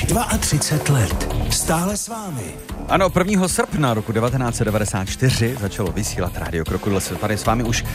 Už 32 let. Stále s vámi. Ano, 1. srpna roku 1994 začalo vysílat Rádio Krokodýl. Tady s vámi už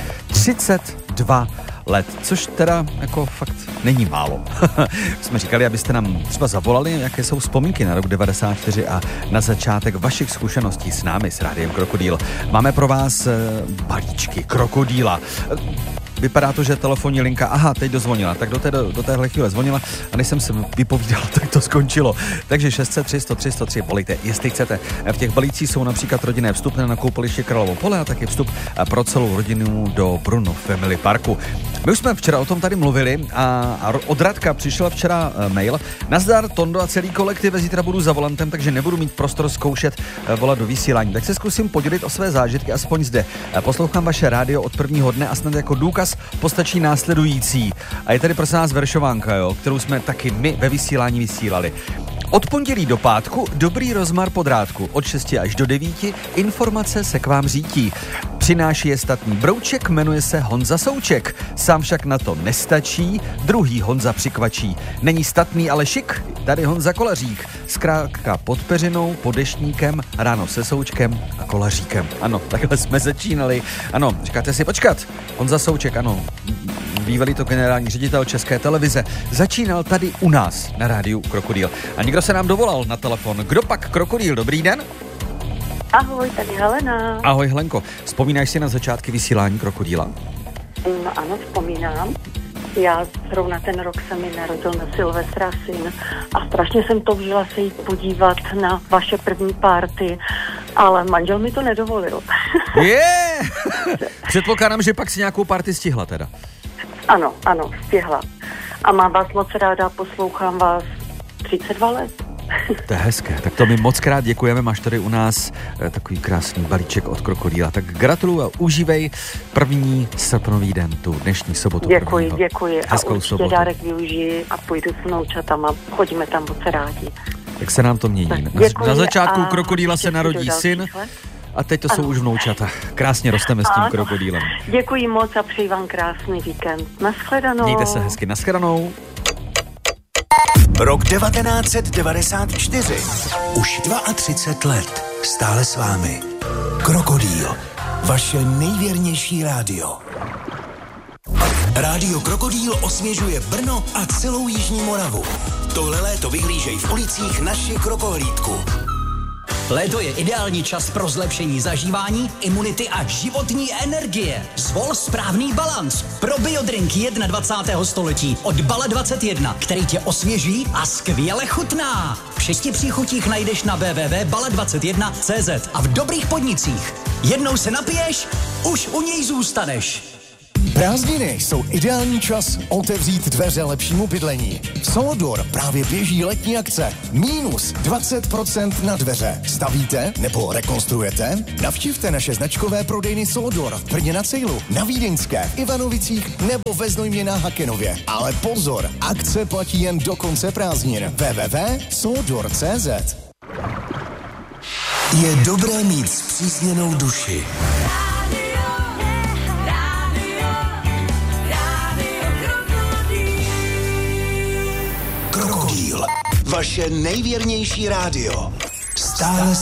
32 let, což teda jako fakt není málo. Jsme říkali, abyste nám třeba zavolali, jaké jsou vzpomínky na rok 94 a na začátek vašich zkušeností s námi, s Rádiem Krokodýl. Máme pro vás balíčky Krokodýla. Vypadá to, že telefonní linka, teď dozvonila, tak do téhle chvíle zvonila a než jsem se vypovídal, tak to skončilo. Takže 603 103 103 volejte, jestli chcete. V těch balících jsou například rodinné vstupné na koupaliště Kralovo pole a taky vstup pro celou rodinu do Brno Family Parku. My už jsme včera o tom tady mluvili a od Radka přišel včera mail. Nazdar, Tondo a celý kolektiv, zítra budu za volantem, takže nebudu mít prostor zkoušet volat do vysílání. Tak se zkusím podělit o své zážitky aspoň zde. Poslouchám vaše rádio od prvního dne a snad jako důkaz postačí následující. A je tady prosím nás veršovánka, kterou jsme taky my ve vysílání vysílali. Od pondělí do pátku dobrý rozmar po drátku. Od 6 až do 9 informace se k vám řítí. Přináší je statný brouček, jmenuje se Honza Souček. Sám však na to nestačí, druhý Honza přikvačí. Není statný, ale šik, tady Honza Kolařík. Zkrátka pod peřinou, pod deštníkem, ráno se Součkem a Kolaříkem. Ano, takhle jsme začínali. Ano, říkáte si počkat. Honza Souček, ano, bývalý to generální ředitel České televize, začínal tady u nás na rádiu Krokodýl. A někdo se nám dovolal na telefon. Kdo pak Krokodýl? Dobrý den. Ahoj, tady Helena. Ahoj Helenko, vzpomínáš si na začátky vysílání Krokodýla? No ano, vzpomínám. Já zrovna ten rok se mi narodil na Silvestra syn a strašně jsem toužila se jít podívat na vaše první party, ale manžel mi to nedovolil. Předpokládám, že pak si nějakou party stihla teda. Ano, stihla. A mám vás moc ráda, poslouchám vás 32 let. To je hezké, tak to my moc krát děkujeme, máš tady u nás takový krásný balíček od Krokodýla, tak gratuluju a užívej 1. srpnový den, tu dnešní sobotu. Děkuji. A určitě sobotu. Dárek využiji a půjdu s vnoučatama, chodíme tam moc rádi. Tak se nám to mění. Na začátku Krokodýla se narodí syn a teď to jsou už vnoučata. Krásně rosteme s tím Krokodýlem. Děkuji moc a přeji vám krásný víkend. Naschledanou. Mějte se hezky, naschledanou. Rok 1994. Už 32 let. Stále s vámi. Krokodýl. Vaše nejvěrnější rádio. Rádio Krokodýl osvěžuje Brno a celou Jižní Moravu. Tohle léto vyhlížej v ulicích naši krokohlídku. Léto je ideální čas pro zlepšení zažívání, imunity a životní energie. Zvol správný balans. Probiodrink 21. století od Bala21, který tě osvěží a skvěle chutná. V 6 příchutích najdeš na www.bala21.cz a v dobrých podnicích. Jednou se napiješ, už u něj zůstaneš. Prázdniny jsou ideální čas otevřít dveře lepšímu bydlení. V Solodor právě běží letní akce. Minus 20% na dveře. Stavíte nebo rekonstruujete? Navštivte naše značkové prodejny Solodor v Brně nad Sejlu, na Vídeňské, v Ivanovicích nebo ve Znojmě na Hakenově. Ale pozor, akce platí jen do konce prázdnin. www.solodor.cz. Je dobré mít spřízněnou duši. Krokodýl. Vaše nejvěrnější rádio. Stále